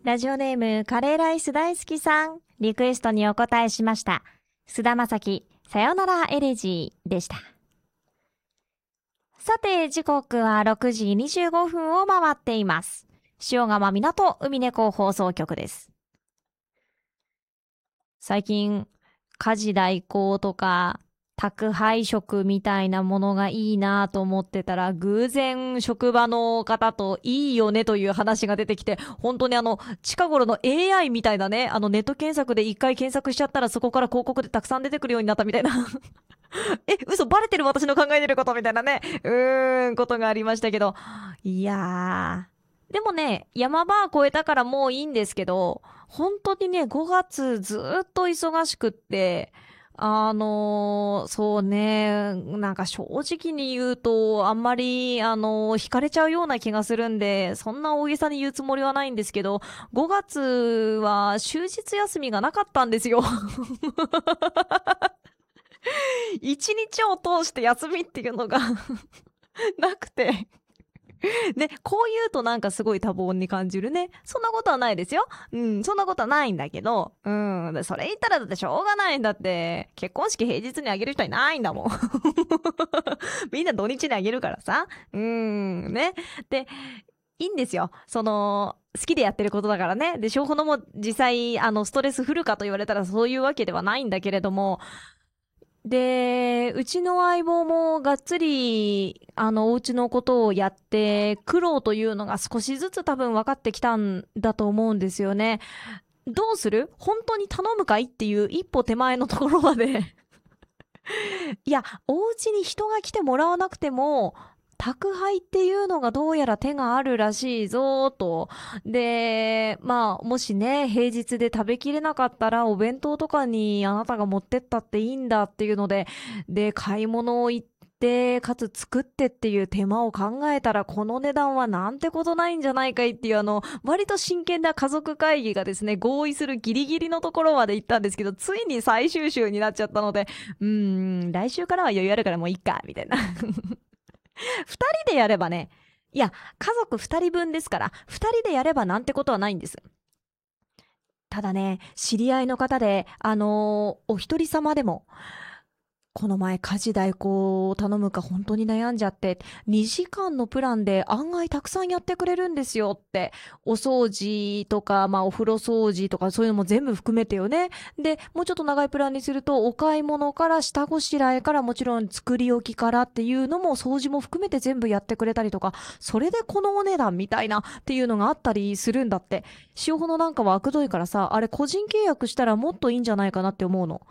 ラジオネームカレーライス大好きさん、リクエストにお答えしました。菅田将暉、さよならエレジーでした。さて、時刻は6時25分を回っています。塩釜港海猫放送局です。最近、家事代行とか宅配食みたいなものがいいなと思ってたら、偶然職場の方といいよねという話が出てきて、本当に近頃の AI みたいなね、ネット検索で一回検索しちゃったらそこから広告でたくさん出てくるようになったみたいな嘘バレてる私の考えてることみたいなね、ことがありましたけど。いやー。でもね、山場越えたからもういいんですけど、本当にね、5月ずーっと忙しくって、そうね、なんか正直に言うと、あんまり、惹かれちゃうような気がするんで、そんな大げさに言うつもりはないんですけど、5月は終日休みがなかったんですよ。一日を通して休みっていうのがなくてね、こう言うとなんかすごい多忙に感じるね。そんなことはないですよ。そんなことはないんだけど、それ言ったらだってしょうがないんだって。結婚式平日にあげる人いないんだもん。みんな土日にあげるからさ。ね。で、いいんですよ。好きでやってることだからね。で、証拠のも実際、ストレスフルかと言われたらそういうわけではないんだけれども、で、うちの相棒もがっつり、お家のことをやって、苦労というのが少しずつ多分分かってきたんだと思うんですよね。どうする本当に頼むかいっていう一歩手前のところまでいや、お家に人が来てもらわなくても、宅配っていうのがどうやら手があるらしいぞと。で、まあ、もしね、平日で食べきれなかったら、お弁当とかにあなたが持ってったっていいんだっていうので、で、買い物を行って、かつ作ってっていう手間を考えたら、この値段はなんてことないんじゃないかいっていう割と真剣な家族会議がですね、合意するギリギリのところまで行ったんですけど、ついに最終週になっちゃったので、来週からは余裕あるからもういいか、みたいな。二人でやればね、いや、家族二人分ですから、二人でやればなんてことはないんです。ただね、知り合いの方で、お一人様でも、この前家事代行を頼むか本当に悩んじゃって、2時間のプランで案外たくさんやってくれるんですよって。お掃除とか、まあお風呂掃除とかそういうのも全部含めてよね。で、もうちょっと長いプランにすると、お買い物から下ごしらえからもちろん作り置きからっていうのも掃除も含めて全部やってくれたりとか、それでこのお値段みたいなっていうのがあったりするんだって。塩ホのなんかは悪どいからさ、あれ個人契約したらもっといいんじゃないかなって思うの。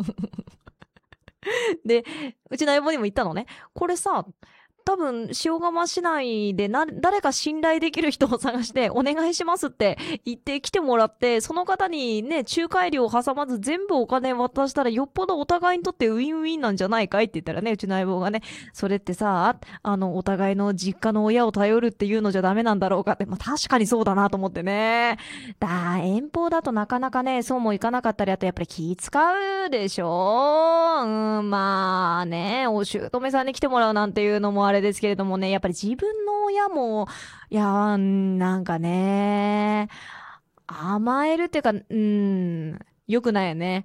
で、うちの相棒にも言ったのね。これさ、多分、塩釜市内で誰か信頼できる人を探してお願いしますって言って来てもらって、その方にね、仲介料を挟まず全部お金渡したらよっぽどお互いにとってウィンウィンなんじゃないかいって言ったらね、うちの相棒がね、それってさ、お互いの実家の親を頼るっていうのじゃダメなんだろうかって、まあ確かにそうだなと思ってね。遠方だとなかなかね、そうもいかなかったり、あとやっぱり気使うでしょまあね、お姑さんに来てもらうなんていうのもあれですけれどもね、やっぱり自分の親も、いやなんかね、甘えるっていうか、良くないよね。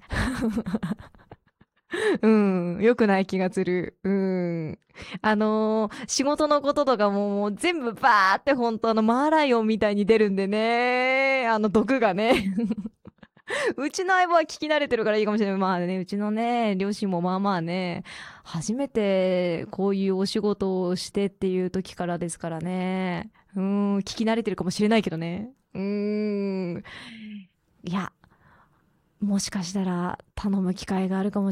良くない気がする。仕事のこととかもう全部バーって本当マーライオンみたいに出るんでね、毒がね。うちの相棒は聞き慣れてるからいいかもしれない。まあね、うちのね、両親もまあまあね、初めてこういうお仕事をしてっていう時からですからね。聞き慣れてるかもしれないけどね。いや、もしかしたら頼む機会があるかも